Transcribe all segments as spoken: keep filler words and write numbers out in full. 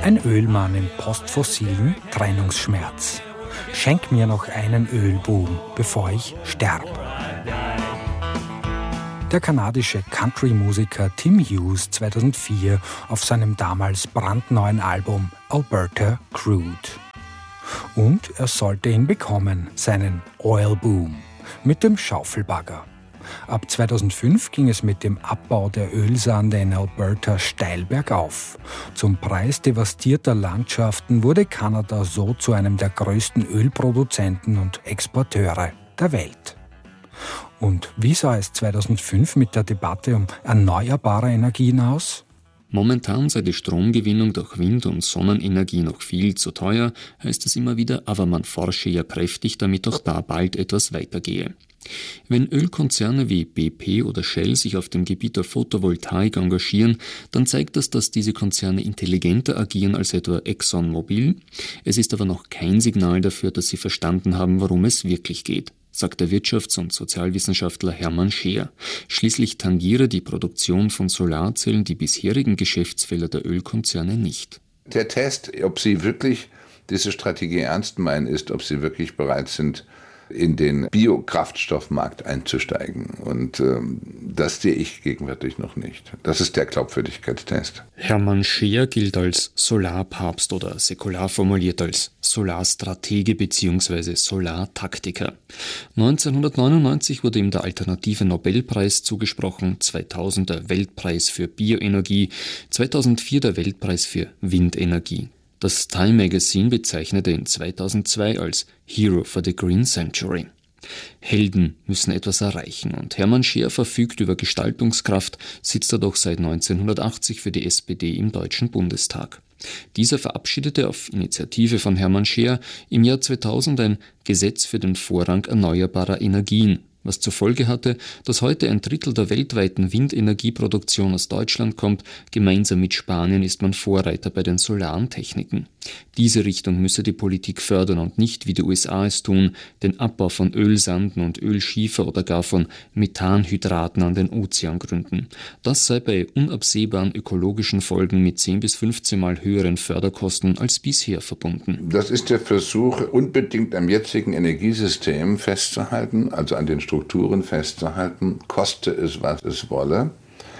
Ein Ölmann im postfossilen Trennungsschmerz. Schenk mir noch einen Ölboom, bevor ich sterbe. Der kanadische Country-Musiker Tim Hughes zweitausendvier auf seinem damals brandneuen Album Alberta Crude. Und er sollte ihn bekommen, seinen Oil Boom, mit dem Schaufelbagger. Ab zweitausendfünf ging es mit dem Abbau der Ölsande in Alberta steil bergauf. Zum Preis devastierter Landschaften wurde Kanada so zu einem der größten Ölproduzenten und Exporteure der Welt. Und wie sah es zweitausendfünf mit der Debatte um erneuerbare Energien aus? Momentan sei die Stromgewinnung durch Wind- und Sonnenenergie noch viel zu teuer, heißt es immer wieder, aber man forsche ja kräftig, damit auch da bald etwas weitergehe. Wenn Ölkonzerne wie B P oder Shell sich auf dem Gebiet der Photovoltaik engagieren, dann zeigt das, dass diese Konzerne intelligenter agieren als etwa ExxonMobil. Es ist aber noch kein Signal dafür, dass sie verstanden haben, worum es wirklich geht, sagt der Wirtschafts- und Sozialwissenschaftler Hermann Scheer. Schließlich tangiere die Produktion von Solarzellen die bisherigen Geschäftsfelder der Ölkonzerne nicht. Der Test, ob sie wirklich diese Strategie ernst meinen, ist, ob sie wirklich bereit sind, in den Biokraftstoffmarkt einzusteigen. Und ähm, das sehe ich gegenwärtig noch nicht. Das ist der Glaubwürdigkeitstest. Hermann Scheer gilt als Solarpapst oder säkular formuliert als Solarstratege bzw. Solartaktiker. neunzehnhundertneunundneunzig wurde ihm der Alternative Nobelpreis zugesprochen, zweitausend der Weltpreis für Bioenergie, zweitausendvier der Weltpreis für Windenergie. Das Time Magazine bezeichnete ihn zweitausendzwei als Hero for the Green Century. Helden müssen etwas erreichen und Hermann Scheer verfügt über Gestaltungskraft, sitzt er doch seit neunzehnhundertachtzig für die S P D im Deutschen Bundestag. Dieser verabschiedete auf Initiative von Hermann Scheer im Jahr zweitausend ein Gesetz für den Vorrang erneuerbarer Energien, was zur Folge hatte, dass heute ein Drittel der weltweiten Windenergieproduktion aus Deutschland kommt. Gemeinsam mit Spanien ist man Vorreiter bei den solaren Techniken. Diese Richtung müsse die Politik fördern und nicht, wie die U S A es tun, den Abbau von Ölsanden und Ölschiefer oder gar von Methanhydraten an den Ozeangründen. Das sei bei unabsehbaren ökologischen Folgen mit zehn bis fünfzehn Mal höheren Förderkosten als bisher verbunden. Das ist der Versuch, unbedingt am jetzigen Energiesystem festzuhalten, also an den Strukturen festzuhalten, koste es, was es wolle.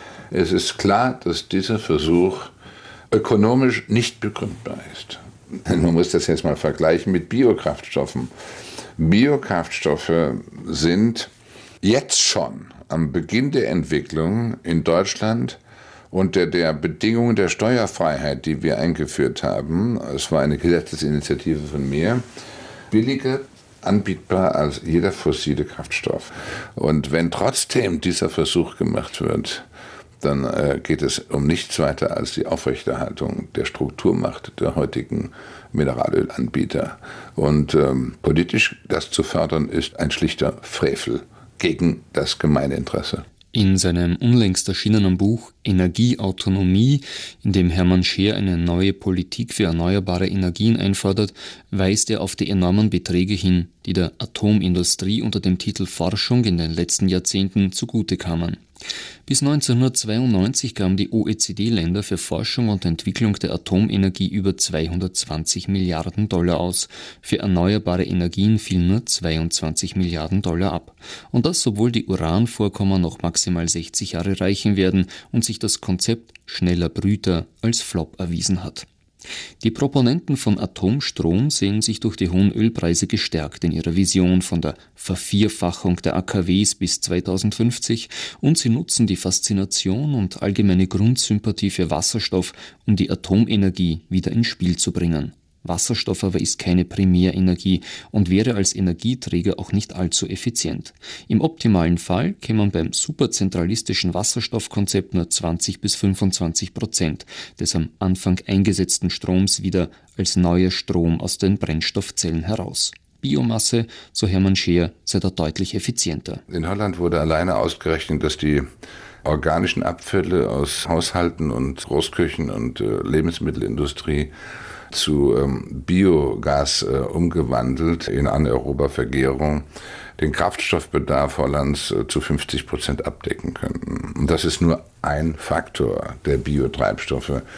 Es ist klar, dass dieser Versuch ökonomisch nicht begründbar ist. Man muss das jetzt mal vergleichen mit Biokraftstoffen. Biokraftstoffe sind jetzt schon am Beginn der Entwicklung in Deutschland unter der Bedingung der Steuerfreiheit, die wir eingeführt haben, es war eine Gesetzesinitiative von mir, billiger anbietbar als jeder fossile Kraftstoff. Und wenn trotzdem dieser Versuch gemacht wird, dann äh, geht es um nichts weiter als die Aufrechterhaltung der Strukturmacht der heutigen Mineralölanbieter. Und ähm, politisch das zu fördern, ist ein schlichter Frevel gegen das Gemeininteresse. In seinem unlängst erschienenen Buch Energieautonomie, in dem Hermann Scheer eine neue Politik für erneuerbare Energien einfordert, weist er auf die enormen Beträge hin, die der Atomindustrie unter dem Titel Forschung in den letzten Jahrzehnten zugute kamen. Bis neunzehnhundertzweiundneunzig gaben die O E C D-Länder für Forschung und Entwicklung der Atomenergie über zweihundertzwanzig Milliarden Dollar aus. Für erneuerbare Energien fielen nur zweiundzwanzig Milliarden Dollar ab. Und das, obwohl die Uranvorkommen noch maximal sechzig Jahre reichen werden und sich das Konzept schneller Brüter als Flop erwiesen hat. Die Proponenten von Atomstrom sehen sich durch die hohen Ölpreise gestärkt in ihrer Vision von der Vervierfachung der A K Ws bis zweitausendfünfzig und sie nutzen die Faszination und allgemeine Grundsympathie für Wasserstoff, um die Atomenergie wieder ins Spiel zu bringen. Wasserstoff aber ist keine Primärenergie und wäre als Energieträger auch nicht allzu effizient. Im optimalen Fall käme man beim superzentralistischen Wasserstoffkonzept nur zwanzig bis fünfundzwanzig Prozent des am Anfang eingesetzten Stroms wieder als neuer Strom aus den Brennstoffzellen heraus. Biomasse, so Hermann Scheer, sei da deutlich effizienter. In Holland wurde alleine ausgerechnet, dass die organischen Abfälle aus Haushalten und Großküchen und äh, Lebensmittelindustrie zu ähm, Biogas äh, umgewandelt in anaerober Vergärung den Kraftstoffbedarf Hollands äh, zu fünfzig Prozent abdecken könnten. Und das ist nur ein Faktor der Biotreibstoffe.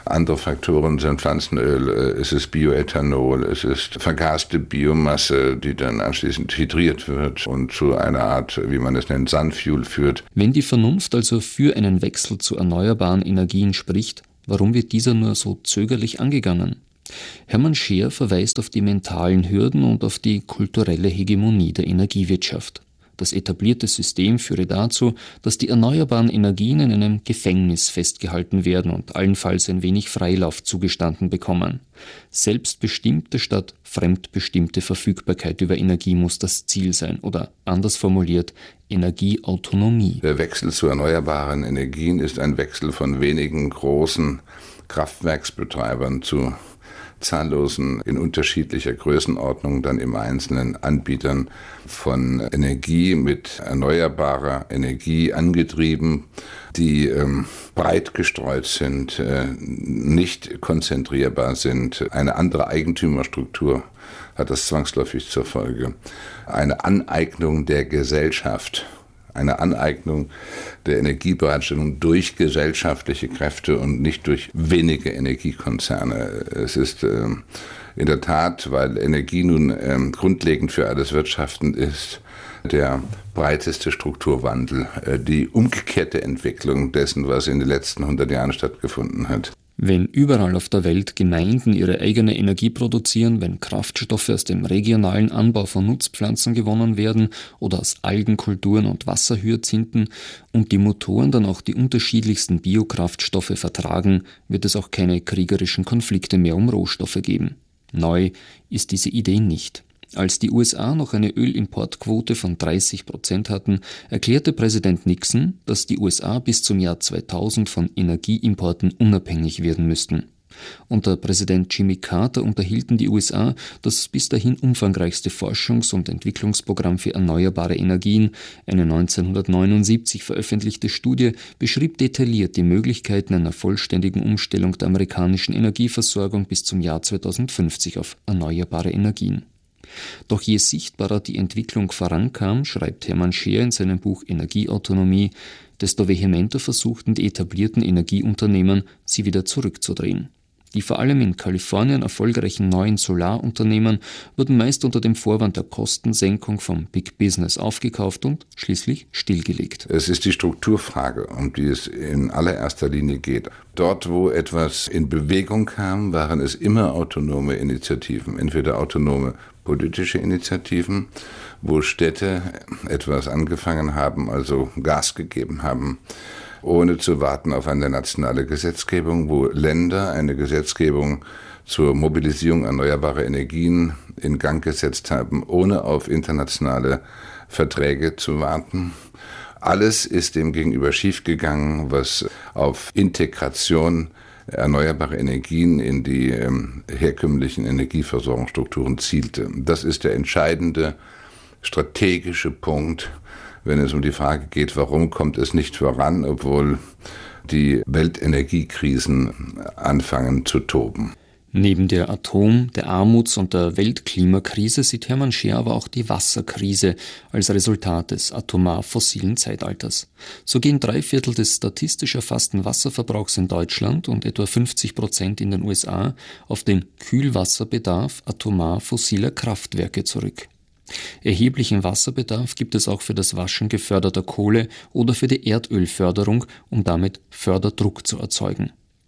Andere Faktoren sind Pflanzenöl, es ist Bioethanol, es ist vergaste Biomasse, die dann anschließend hydriert wird und zu einer Art, wie man es nennt, Sunfuel führt. Wenn die Vernunft also für einen Wechsel zu erneuerbaren Energien spricht, warum wird dieser nur so zögerlich angegangen? Hermann Scheer verweist auf die mentalen Hürden und auf die kulturelle Hegemonie der Energiewirtschaft. Das etablierte System führe dazu, dass die erneuerbaren Energien in einem Gefängnis festgehalten werden und allenfalls ein wenig Freilauf zugestanden bekommen. Selbstbestimmte statt fremdbestimmte Verfügbarkeit über Energie muss das Ziel sein oder anders formuliert Energieautonomie. Der Wechsel zu erneuerbaren Energien ist ein Wechsel von wenigen großen Kraftwerksbetreibern zu zahllosen, in unterschiedlicher Größenordnung dann im Einzelnen Anbietern von Energie mit erneuerbarer Energie angetrieben, die ähm, breit gestreut sind, äh, nicht konzentrierbar sind. Eine andere Eigentümerstruktur hat das zwangsläufig zur Folge. Eine Aneignung der Gesellschaft. Eine Aneignung der Energiebereitstellung durch gesellschaftliche Kräfte und nicht durch wenige Energiekonzerne. Es ist äh, in der Tat, weil Energie nun äh, grundlegend für alles Wirtschaften ist, der breiteste Strukturwandel, äh, die umgekehrte Entwicklung dessen, was in den letzten hundert Jahren stattgefunden hat. Wenn überall auf der Welt Gemeinden ihre eigene Energie produzieren, wenn Kraftstoffe aus dem regionalen Anbau von Nutzpflanzen gewonnen werden oder aus Algenkulturen und Wasserhyazinthen und die Motoren dann auch die unterschiedlichsten Biokraftstoffe vertragen, wird es auch keine kriegerischen Konflikte mehr um Rohstoffe geben. Neu ist diese Idee nicht. Als die U S A noch eine Ölimportquote von dreißig Prozent hatten, erklärte Präsident Nixon, dass die U S A bis zum Jahr zweitausend von Energieimporten unabhängig werden müssten. Unter Präsident Jimmy Carter unterhielten die U S A das bis dahin umfangreichste Forschungs- und Entwicklungsprogramm für erneuerbare Energien. Eine neunzehnhundertneunundsiebzig veröffentlichte Studie beschrieb detailliert die Möglichkeiten einer vollständigen Umstellung der amerikanischen Energieversorgung bis zum Jahr zweitausendfünfzig auf erneuerbare Energien. Doch je sichtbarer die Entwicklung vorankam, schreibt Hermann Scheer in seinem Buch Energieautonomie, desto vehementer versuchten die etablierten Energieunternehmen, sie wieder zurückzudrehen. Die vor allem in Kalifornien erfolgreichen neuen Solarunternehmen wurden meist unter dem Vorwand der Kostensenkung vom Big Business aufgekauft und schließlich stillgelegt. Es ist die Strukturfrage, um die es in allererster Linie geht. Dort, wo etwas in Bewegung kam, waren es immer autonome Initiativen, entweder autonome politische Initiativen, wo Städte etwas angefangen haben, also Gas gegeben haben, ohne zu warten auf eine nationale Gesetzgebung, wo Länder eine Gesetzgebung zur Mobilisierung erneuerbarer Energien in Gang gesetzt haben, ohne auf internationale Verträge zu warten. Alles ist dem gegenüber schiefgegangen, was auf Integration erneuerbare Energien in die ähm, herkömmlichen Energieversorgungsstrukturen zielte. Das ist der entscheidende strategische Punkt, wenn es um die Frage geht, warum kommt es nicht voran, obwohl die Weltenergiekrisen anfangen zu toben. Neben der Atom-, der Armuts- und der Weltklimakrise sieht Hermann Scheer aber auch die Wasserkrise als Resultat des atomar-fossilen Zeitalters. So gehen drei Viertel des statistisch erfassten Wasserverbrauchs in Deutschland und etwa fünfzig Prozent in den U S A auf den Kühlwasserbedarf atomar-fossiler Kraftwerke zurück. Erheblichen Wasserbedarf gibt es auch für das Waschen geförderter Kohle oder für die Erdölförderung, um damit Förderdruck zu erzeugen.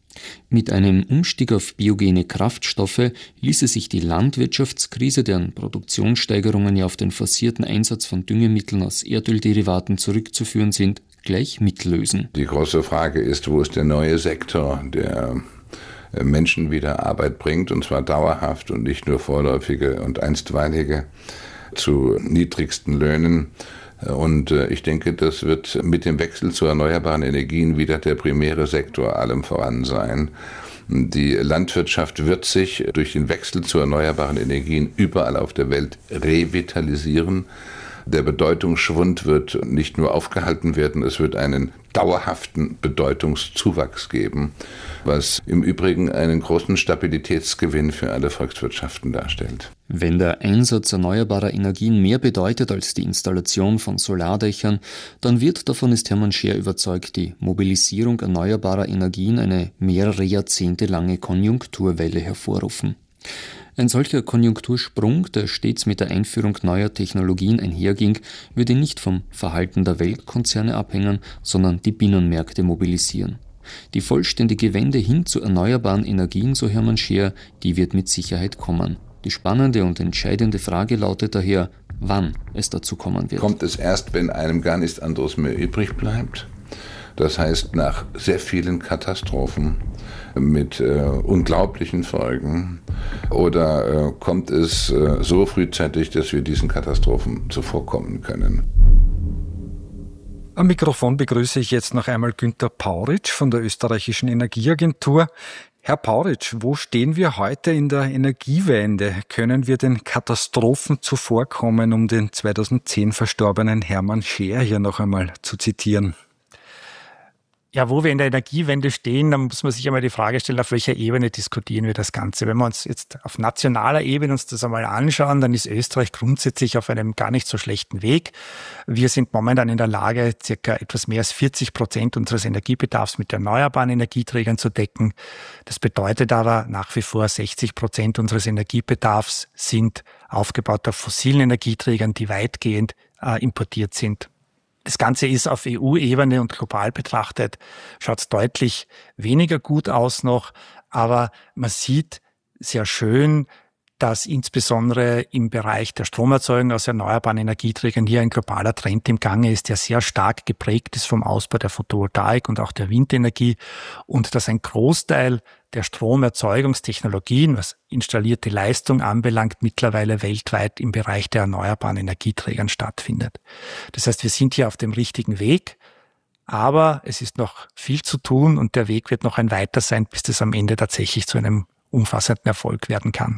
Mit einem Umstieg auf biogene Kraftstoffe ließe sich die Landwirtschaftskrise, deren Produktionssteigerungen ja auf den forcierten Einsatz von Düngemitteln aus Erdölderivaten zurückzuführen sind, gleich mitlösen. Die große Frage ist, wo ist der neue Sektor, der Menschen wieder Arbeit bringt, und zwar dauerhaft und nicht nur vorläufige und einstweilige zu niedrigsten Löhnen. Und ich denke, das wird mit dem Wechsel zu erneuerbaren Energien wieder der primäre Sektor allem voran sein. Die Landwirtschaft wird sich durch den Wechsel zu erneuerbaren Energien überall auf der Welt revitalisieren. Der Bedeutungsschwund wird nicht nur aufgehalten werden, es wird einen dauerhaften Bedeutungszuwachs geben, was im Übrigen einen großen Stabilitätsgewinn für alle Volkswirtschaften darstellt. Wenn der Einsatz erneuerbarer Energien mehr bedeutet als die Installation von Solardächern, dann wird, davon ist Hermann Scheer überzeugt, die Mobilisierung erneuerbarer Energien eine mehrere Jahrzehnte lange Konjunkturwelle hervorrufen. Ein solcher Konjunktursprung, der stets mit der Einführung neuer Technologien einherging, würde nicht vom Verhalten der Weltkonzerne abhängen, sondern die Binnenmärkte mobilisieren. Die vollständige Wende hin zu erneuerbaren Energien, so Hermann Scheer, die wird mit Sicherheit kommen. Die spannende und entscheidende Frage lautet daher, wann es dazu kommen wird. Kommt es erst, wenn einem gar nichts anderes mehr übrig bleibt? Das heißt, nach sehr vielen Katastrophen mit äh, unglaublichen Folgen, oder äh, kommt es äh, so frühzeitig, dass wir diesen Katastrophen zuvorkommen können? Am Mikrofon begrüße ich jetzt noch einmal Günter Pauritsch von der Österreichischen Energieagentur. Herr Pauritsch, wo stehen wir heute in der Energiewende? Können wir den Katastrophen zuvorkommen, um den zweitausendzehn verstorbenen Hermann Scheer hier noch einmal zu zitieren? Ja, wo wir in der Energiewende stehen, dann muss man sich einmal die Frage stellen, auf welcher Ebene diskutieren wir das Ganze. Wenn wir uns jetzt auf nationaler Ebene uns das einmal anschauen, dann ist Österreich grundsätzlich auf einem gar nicht so schlechten Weg. Wir sind momentan in der Lage, circa etwas mehr als vierzig Prozent unseres Energiebedarfs mit erneuerbaren Energieträgern zu decken. Das bedeutet aber nach wie vor, sechzig Prozent unseres Energiebedarfs sind aufgebaut auf fossilen Energieträgern, die weitgehend äh, importiert sind. Das Ganze ist auf E U-Ebene und global betrachtet, schaut es deutlich weniger gut aus noch, aber man sieht sehr schön, dass insbesondere im Bereich der Stromerzeugung aus erneuerbaren Energieträgern hier ein globaler Trend im Gange ist, der sehr stark geprägt ist vom Ausbau der Photovoltaik und auch der Windenergie, und dass ein Großteil der Stromerzeugungstechnologien, was installierte Leistung anbelangt, mittlerweile weltweit im Bereich der erneuerbaren Energieträgern stattfindet. Das heißt, wir sind hier auf dem richtigen Weg, aber es ist noch viel zu tun und der Weg wird noch ein weiter sein, bis das am Ende tatsächlich zu einem umfassenden Erfolg werden kann.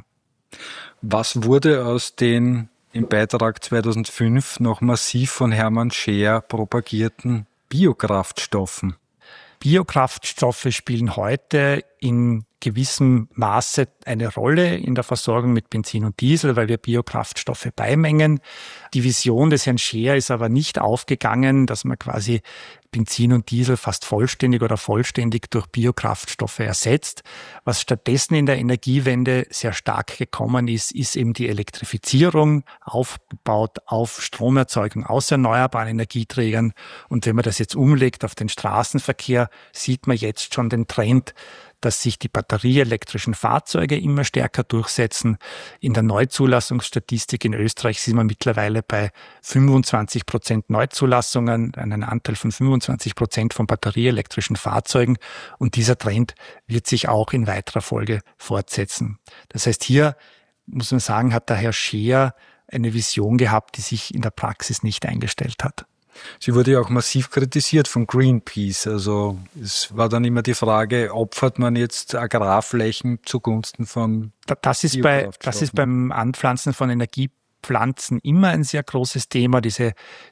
Was wurde aus den im Beitrag zweitausendfünf noch massiv von Hermann Scheer propagierten Biokraftstoffen? Biokraftstoffe spielen heute in gewissem Maße eine Rolle in der Versorgung mit Benzin und Diesel, weil wir Biokraftstoffe beimengen. Die Vision des Herrn Scheer ist aber nicht aufgegangen, dass man quasi Benzin und Diesel fast vollständig oder vollständig durch Biokraftstoffe ersetzt. Was stattdessen in der Energiewende sehr stark gekommen ist, ist eben die Elektrifizierung, aufgebaut auf Stromerzeugung aus erneuerbaren Energieträgern. Und wenn man das jetzt umlegt auf den Straßenverkehr, sieht man jetzt schon den Trend, dass sich die batterieelektrischen Fahrzeuge immer stärker durchsetzen. In der Neuzulassungsstatistik in Österreich sind wir mittlerweile bei fünfundzwanzig Prozent Neuzulassungen, einen Anteil von fünfundzwanzig Prozent von batterieelektrischen Fahrzeugen. Und dieser Trend wird sich auch in weiterer Folge fortsetzen. Das heißt, hier muss man sagen, hat der Herr Scheer eine Vision gehabt, die sich in der Praxis nicht eingestellt hat. Sie wurde ja auch massiv kritisiert von Greenpeace. Also es war dann immer die Frage, opfert man jetzt Agrarflächen zugunsten von Das ist bei, das ist beim Anpflanzen von Energiepflanzen immer ein sehr großes Thema. Diese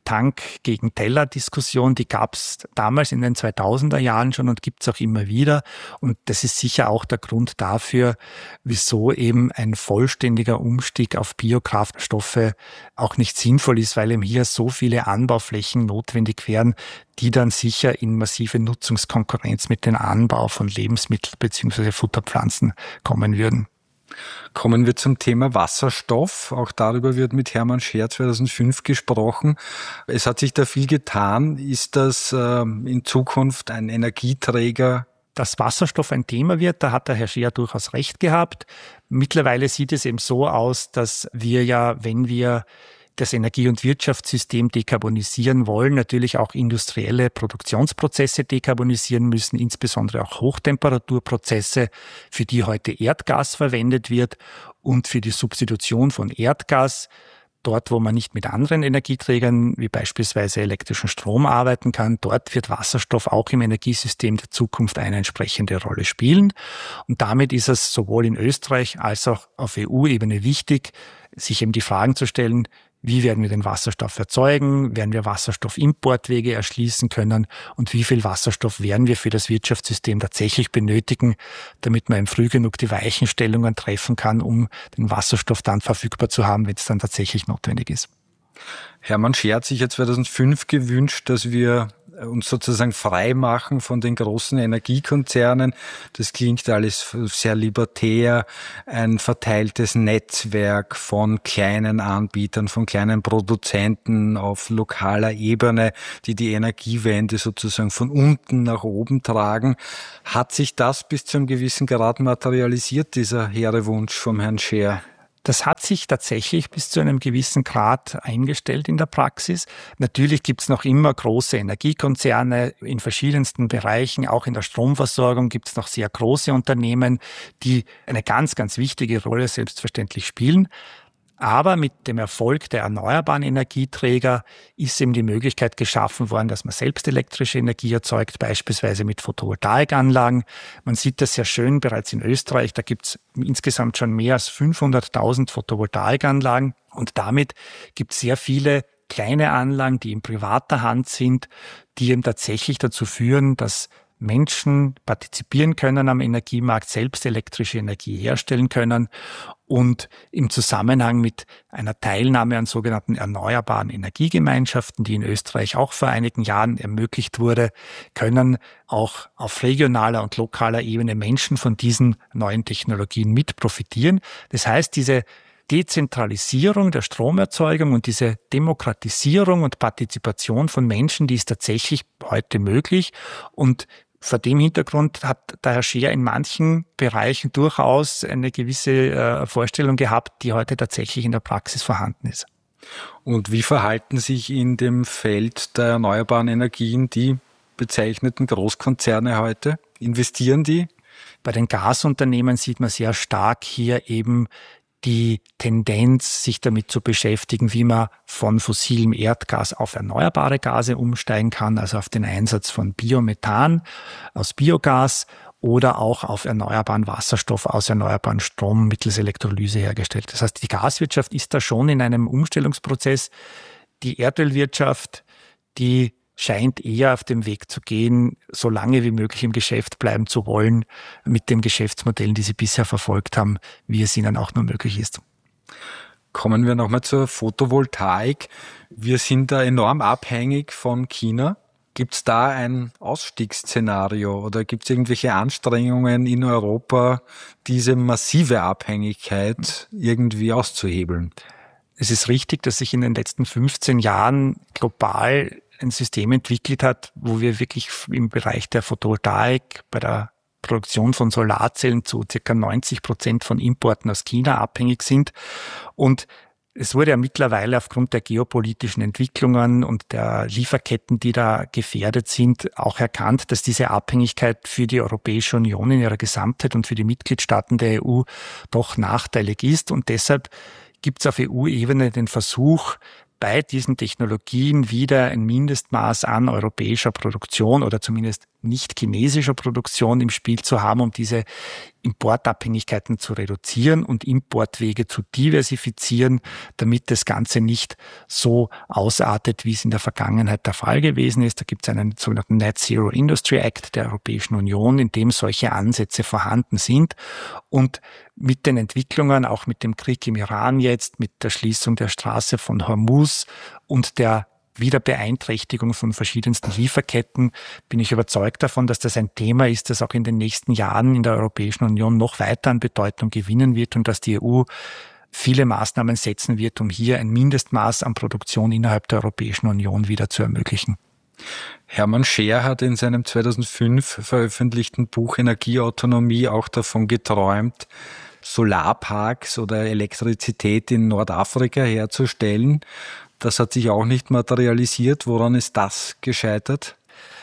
Tank-gegen-Teller-Diskussion, die gab es damals in den zweitausender Jahren schon und gibt es auch immer wieder. Und das ist sicher auch der Grund dafür, wieso eben ein vollständiger Umstieg auf Biokraftstoffe auch nicht sinnvoll ist, weil eben hier so viele Anbauflächen notwendig wären, die dann sicher in massive Nutzungskonkurrenz mit dem Anbau von Lebensmitteln bzw. Futterpflanzen kommen würden. Kommen wir zum Thema Wasserstoff. Auch darüber wird mit Hermann Scheer zweitausendfünf gesprochen. Es hat sich da viel getan. Ist das äh, in Zukunft ein Energieträger? Dass Wasserstoff ein Thema wird, da hat der Herr Scheer durchaus recht gehabt. Mittlerweile sieht es eben so aus, dass wir ja, wenn wir das Energie- und Wirtschaftssystem dekarbonisieren wollen, natürlich auch industrielle Produktionsprozesse dekarbonisieren müssen, insbesondere auch Hochtemperaturprozesse, für die heute Erdgas verwendet wird, und für die Substitution von Erdgas, dort wo man nicht mit anderen Energieträgern wie beispielsweise elektrischen Strom arbeiten kann, dort wird Wasserstoff auch im Energiesystem der Zukunft eine entsprechende Rolle spielen. Und damit ist es sowohl in Österreich als auch auf E U-Ebene wichtig, sich eben die Fragen zu stellen, wie werden wir den Wasserstoff erzeugen, werden wir Wasserstoffimportwege erschließen können und wie viel Wasserstoff werden wir für das Wirtschaftssystem tatsächlich benötigen, damit man früh genug die Weichenstellungen treffen kann, um den Wasserstoff dann verfügbar zu haben, wenn es dann tatsächlich notwendig ist. Hermann Scheer hat sich ja zweitausendfünf gewünscht, dass wir uns sozusagen frei machen von den großen Energiekonzernen. Das klingt alles sehr libertär, ein verteiltes Netzwerk von kleinen Anbietern, von kleinen Produzenten auf lokaler Ebene, die die Energiewende sozusagen von unten nach oben tragen. Hat sich das bis zu einem gewissen Grad materialisiert, dieser hehre Wunsch vom Herrn Scheer? Das hat sich tatsächlich bis zu einem gewissen Grad eingestellt in der Praxis. Natürlich gibt es noch immer große Energiekonzerne in verschiedensten Bereichen. Auch in der Stromversorgung gibt es noch sehr große Unternehmen, die eine ganz, ganz wichtige Rolle selbstverständlich spielen. Aber mit dem Erfolg der erneuerbaren Energieträger ist eben die Möglichkeit geschaffen worden, dass man selbst elektrische Energie erzeugt, beispielsweise mit Photovoltaikanlagen. Man sieht das sehr schön bereits in Österreich. Da gibt es insgesamt schon mehr als fünfhunderttausend Photovoltaikanlagen. Und damit gibt es sehr viele kleine Anlagen, die in privater Hand sind, die eben tatsächlich dazu führen, dass Menschen partizipieren können am Energiemarkt, selbst elektrische Energie herstellen können und im Zusammenhang mit einer Teilnahme an sogenannten erneuerbaren Energiegemeinschaften, die in Österreich auch vor einigen Jahren ermöglicht wurde, können auch auf regionaler und lokaler Ebene Menschen von diesen neuen Technologien mit profitieren. Das heißt, diese Dezentralisierung der Stromerzeugung und diese Demokratisierung und Partizipation von Menschen, die ist tatsächlich heute möglich. Und vor dem Hintergrund hat der Herr Scheer in manchen Bereichen durchaus eine gewisse äh, Vorstellung gehabt, die heute tatsächlich in der Praxis vorhanden ist. Und wie verhalten sich in dem Feld der erneuerbaren Energien die bezeichneten Großkonzerne heute? Investieren die? Bei den Gasunternehmen sieht man sehr stark hier eben die Tendenz, sich damit zu beschäftigen, wie man von fossilem Erdgas auf erneuerbare Gase umsteigen kann, also auf den Einsatz von Biomethan aus Biogas oder auch auf erneuerbaren Wasserstoff aus erneuerbaren Strom mittels Elektrolyse hergestellt. Das heißt, die Gaswirtschaft ist da schon in einem Umstellungsprozess. Die Erdölwirtschaft, die scheint eher auf dem Weg zu gehen, so lange wie möglich im Geschäft bleiben zu wollen, mit den Geschäftsmodellen, die sie bisher verfolgt haben, wie es ihnen auch nur möglich ist. Kommen wir nochmal zur Photovoltaik. Wir sind da enorm abhängig von China. Gibt es da ein Ausstiegsszenario oder gibt es irgendwelche Anstrengungen in Europa, diese massive Abhängigkeit irgendwie auszuhebeln? Es ist richtig, dass sich in den letzten fünfzehn Jahren global ein System entwickelt hat, wo wir wirklich im Bereich der Photovoltaik bei der Produktion von Solarzellen zu ca. neunzig Prozent von Importen aus China abhängig sind. Und es wurde ja mittlerweile aufgrund der geopolitischen Entwicklungen und der Lieferketten, die da gefährdet sind, auch erkannt, dass diese Abhängigkeit für die Europäische Union in ihrer Gesamtheit und für die Mitgliedstaaten der E U doch nachteilig ist. Und deshalb gibt es auf E U-Ebene den Versuch, bei diesen Technologien wieder ein Mindestmaß an europäischer Produktion oder zumindest nicht chinesischer Produktion im Spiel zu haben, um diese Importabhängigkeiten zu reduzieren und Importwege zu diversifizieren, damit das Ganze nicht so ausartet, wie es in der Vergangenheit der Fall gewesen ist. Da gibt es einen sogenannten Net Zero Industry Act der Europäischen Union, in dem solche Ansätze vorhanden sind. Und mit den Entwicklungen, auch mit dem Krieg im Iran jetzt, mit der Schließung der Straße von Hormuz und der Wiederbeeinträchtigung von verschiedensten Lieferketten, bin ich überzeugt davon, dass das ein Thema ist, das auch in den nächsten Jahren in der Europäischen Union noch weiter an Bedeutung gewinnen wird und dass die E U viele Maßnahmen setzen wird, um hier ein Mindestmaß an Produktion innerhalb der Europäischen Union wieder zu ermöglichen. Hermann Scheer hat in seinem zweitausendfünf veröffentlichten Buch Energieautonomie auch davon geträumt, Solarparks oder Elektrizität in Nordafrika herzustellen. Das hat sich auch nicht materialisiert. Woran ist das gescheitert?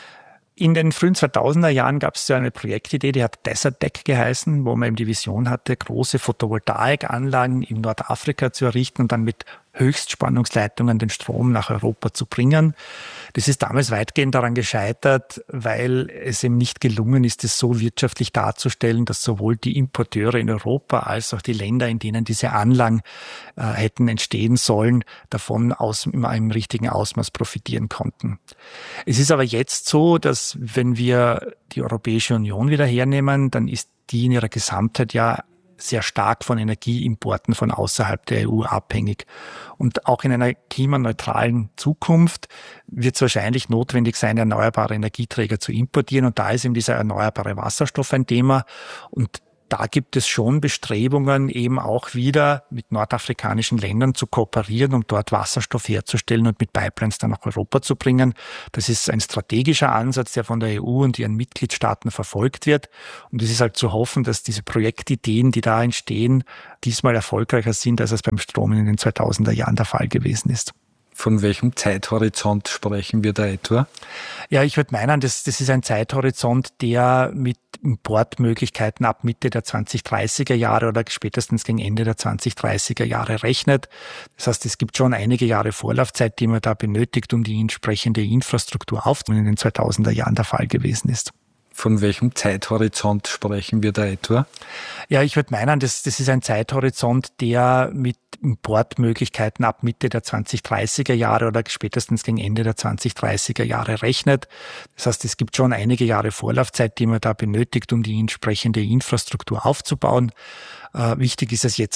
In den frühen zweitausender Jahren gab es so eine Projektidee, die hat Desert Tech geheißen, wo man eben die Vision hatte, große Photovoltaikanlagen in Nordafrika zu errichten und dann mit Höchstspannungsleitungen den Strom nach Europa zu bringen. Das ist damals weitgehend daran gescheitert, weil es eben nicht gelungen ist, es so wirtschaftlich darzustellen, dass sowohl die Importeure in Europa als auch die Länder, in denen diese Anlagen äh, hätten entstehen sollen, davon aus, im, im richtigen Ausmaß profitieren konnten. Es ist aber jetzt so, dass wenn wir die Europäische Union wieder hernehmen, dann ist die in ihrer Gesamtheit ja sehr stark von Energieimporten von außerhalb der E U abhängig. Und auch in einer klimaneutralen Zukunft wird es wahrscheinlich notwendig sein, erneuerbare Energieträger zu importieren. Und da ist eben dieser erneuerbare Wasserstoff ein Thema. Und da gibt es schon Bestrebungen, eben auch wieder mit nordafrikanischen Ländern zu kooperieren, um dort Wasserstoff herzustellen und mit Pipelines dann nach Europa zu bringen. Das ist ein strategischer Ansatz, der von der E U und ihren Mitgliedstaaten verfolgt wird. Und es ist halt zu hoffen, dass diese Projektideen, die da entstehen, diesmal erfolgreicher sind, als es beim Strom in den zweitausender Jahren der Fall gewesen ist. Von welchem Zeithorizont sprechen wir da etwa? Ja, ich würde meinen, das, das ist ein Zeithorizont, der mit Importmöglichkeiten ab Mitte der zwanzig-dreißiger Jahre oder spätestens gegen Ende der zwanzig-dreißiger Jahre rechnet. Das heißt, es gibt schon einige Jahre Vorlaufzeit, die man da benötigt, um die entsprechende Infrastruktur aufzubauen, in den zweitausender Jahren der Fall gewesen ist. Von welchem Zeithorizont sprechen wir da etwa? Ja, ich würde meinen, das, das ist ein Zeithorizont, der mit Importmöglichkeiten ab Mitte der zwanzig-dreißiger Jahre oder spätestens gegen Ende der zwanzig-dreißiger Jahre rechnet. Das heißt, es gibt schon einige Jahre Vorlaufzeit, die man da benötigt, um die entsprechende Infrastruktur aufzubauen. Äh, wichtig ist es jetzt